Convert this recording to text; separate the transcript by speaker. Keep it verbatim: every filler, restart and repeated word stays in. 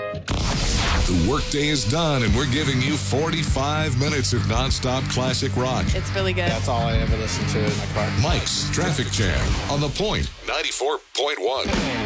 Speaker 1: The workday is done, and we're giving you forty-five minutes of nonstop classic rock.
Speaker 2: It's really good.
Speaker 3: That's all I ever listen to in my car.
Speaker 1: Mike's Traffic Jam on The Point ninety-four point one.